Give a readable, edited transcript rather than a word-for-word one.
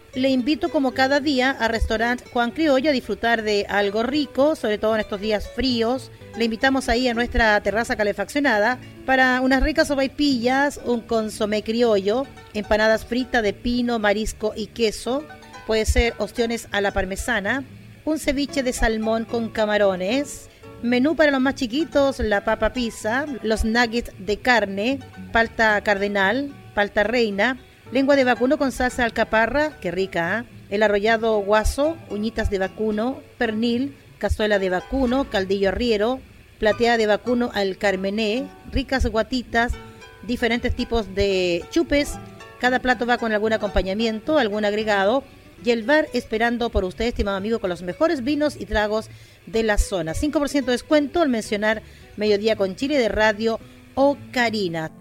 Le invito como cada día al restaurante Juan Criollo a disfrutar de algo rico, sobre todo en estos días fríos. Le invitamos ahí a nuestra terraza calefaccionada para unas ricas sopaipillas, un consomé criollo, empanadas fritas de pino, marisco y queso. Puede ser ostiones a la parmesana, un ceviche de salmón con camarones. Menú para los más chiquitos, la papa pizza, los nuggets de carne, palta cardenal, palta reina, lengua de vacuno con salsa alcaparra, qué rica, ¿eh? El arrollado guaso, uñitas de vacuno, pernil, cazuela de vacuno, caldillo arriero, plateada de vacuno al carmené, ricas guatitas, diferentes tipos de chupes. Cada plato va con algún acompañamiento, algún agregado, y el bar esperando por usted, estimado amigo, con los mejores vinos y tragos de la zona. 5% de descuento al mencionar Mediodía con Chile de Radio Ocarina.